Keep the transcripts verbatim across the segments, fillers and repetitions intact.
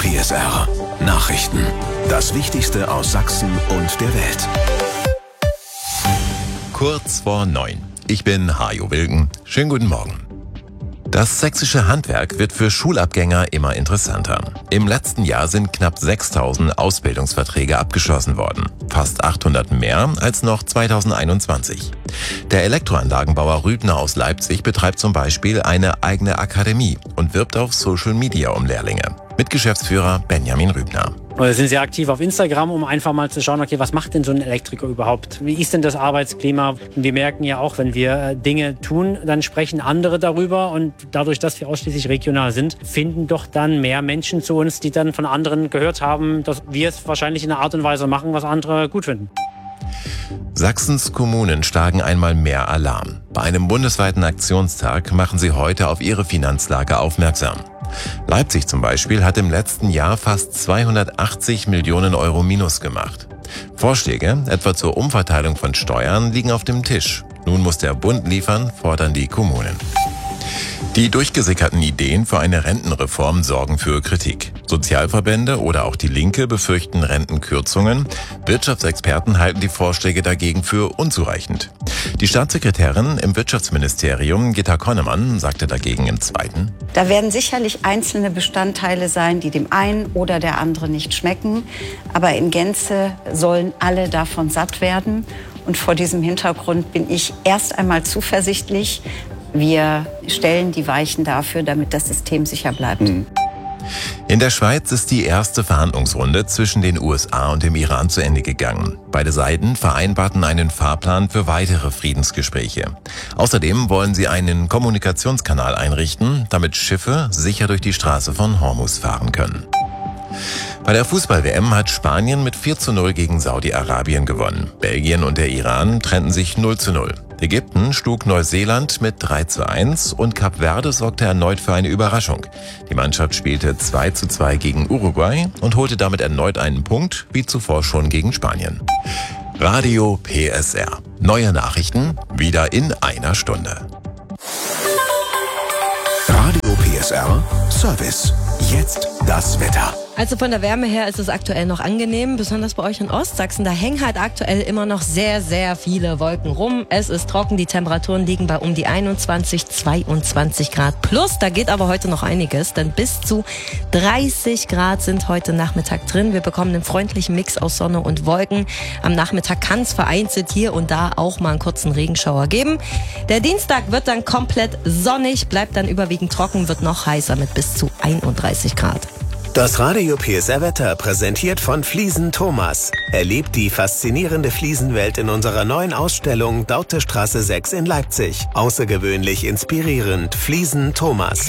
P S R. Nachrichten. Das Wichtigste aus Sachsen und der Welt. Kurz vor neun. Ich bin Hajo Wilken. Schönen guten Morgen. Das sächsische Handwerk wird für Schulabgänger immer interessanter. Im letzten Jahr sind knapp sechstausend Ausbildungsverträge abgeschlossen worden. Fast achthundert mehr als noch zweitausendeinundzwanzig. Der Elektroanlagenbauer Rübner aus Leipzig betreibt zum Beispiel eine eigene Akademie und wirbt auf Social Media um Lehrlinge. Mit Geschäftsführer Benjamin Rübner. Wir sind sehr aktiv auf Instagram, um einfach mal zu schauen, okay, was macht denn so ein Elektriker überhaupt? Wie ist denn das Arbeitsklima? Und wir merken ja auch, wenn wir Dinge tun, dann sprechen andere darüber. Und dadurch, dass wir ausschließlich regional sind, finden doch dann mehr Menschen zu uns, die dann von anderen gehört haben, dass wir es wahrscheinlich in einer Art und Weise machen, was andere gut finden. Sachsens Kommunen schlagen einmal mehr Alarm. Bei einem bundesweiten Aktionstag machen sie heute auf ihre Finanzlage aufmerksam. Leipzig zum Beispiel hat im letzten Jahr fast zweihundertachtzig Millionen Euro Minus gemacht. Vorschläge, etwa zur Umverteilung von Steuern, liegen auf dem Tisch. Nun muss der Bund liefern, fordern die Kommunen. Die durchgesickerten Ideen für eine Rentenreform sorgen für Kritik. Sozialverbände oder auch die Linke befürchten Rentenkürzungen. Wirtschaftsexperten halten die Vorschläge dagegen für unzureichend. Die Staatssekretärin im Wirtschaftsministerium, Gitta Konnemann, sagte dagegen im Zweiten: Da werden sicherlich einzelne Bestandteile sein, die dem einen oder der anderen nicht schmecken. Aber in Gänze sollen alle davon satt werden. Und vor diesem Hintergrund bin ich erst einmal zuversichtlich. Wir stellen die Weichen dafür, damit das System sicher bleibt. In der Schweiz ist die erste Verhandlungsrunde zwischen den U S A und dem Iran zu Ende gegangen. Beide Seiten vereinbarten einen Fahrplan für weitere Friedensgespräche. Außerdem wollen sie einen Kommunikationskanal einrichten, damit Schiffe sicher durch die Straße von Hormuz fahren können. Bei der Fußball-W M hat Spanien mit vier zu null gegen Saudi-Arabien gewonnen. Belgien und der Iran trennten sich null zu null. Ägypten schlug Neuseeland mit drei zu eins und Kap Verde sorgte erneut für eine Überraschung. Die Mannschaft spielte zwei zu zwei gegen Uruguay und holte damit erneut einen Punkt, wie zuvor schon gegen Spanien. Radio P S R. Neue Nachrichten wieder in einer Stunde. Radio P S R Service. Jetzt das Wetter. Also von der Wärme her ist es aktuell noch angenehm, besonders bei euch in Ostsachsen. Da hängen halt aktuell immer noch sehr, sehr viele Wolken rum. Es ist trocken, die Temperaturen liegen bei um die einundzwanzig, zweiundzwanzig Grad plus. Da geht aber heute noch einiges, denn bis zu dreißig Grad sind heute Nachmittag drin. Wir bekommen einen freundlichen Mix aus Sonne und Wolken. Am Nachmittag kann es vereinzelt hier und da auch mal einen kurzen Regenschauer geben. Der Dienstag wird dann komplett sonnig, bleibt dann überwiegend trocken, wird noch heißer mit bis zu einunddreißig Grad. Das Radio P S R Wetter präsentiert von Fliesen Thomas. Erlebt die faszinierende Fliesenwelt in unserer neuen Ausstellung Dautestraße sechs in Leipzig. Außergewöhnlich inspirierend. Fliesen Thomas.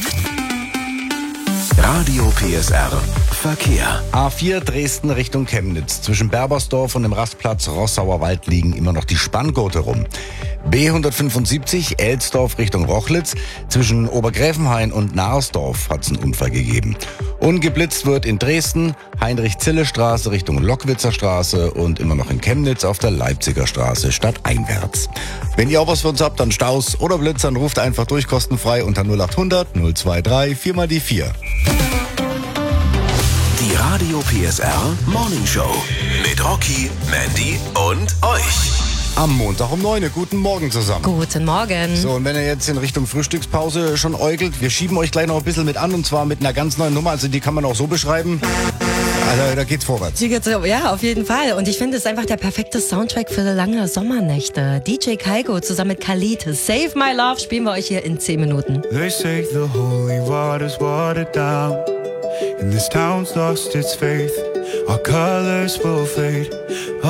Radio P S R Verkehr. A vier Dresden Richtung Chemnitz. Zwischen Berbersdorf und dem Rastplatz Rossauer Wald liegen immer noch die Spanngurte rum. B hundertfünfundsiebzig Elsdorf Richtung Rochlitz. Zwischen Obergräfenhain und Narsdorf hat es einen Unfall gegeben. Und geblitzt wird in Dresden, Heinrich-Zille-Straße Richtung Lockwitzer Straße und immer noch in Chemnitz auf der Leipziger Straße stadteinwärts. Wenn ihr auch was für uns habt, dann Staus oder Blitz, dann ruft einfach durch kostenfrei unter null acht hundert null zweiundzwanzig vier mal die vier. Die Radio P S R Morning Show mit Rocky, Mandy und euch. Am Montag um neun. Guten Morgen zusammen. Guten Morgen. So, und wenn ihr jetzt in Richtung Frühstückspause schon äugelt, wir schieben euch gleich noch ein bisschen mit an und zwar mit einer ganz neuen Nummer. Also die kann man auch so beschreiben. Also da geht's vorwärts. Ja, auf jeden Fall. Und ich finde, es ist einfach der perfekte Soundtrack für lange Sommernächte. D J Kaigo zusammen mit Khalid. Save My Love spielen wir euch hier in zehn Minuten. They say the holy water's watered down and this town's lost its faith. Our colors will fade.